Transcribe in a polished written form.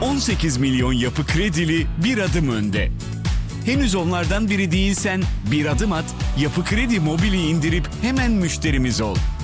18 milyon yapı kredili bir adım önde. Henüz onlardan biri değilsen bir adım at, Yapı Kredi Mobil'i indirip hemen müşterimiz ol.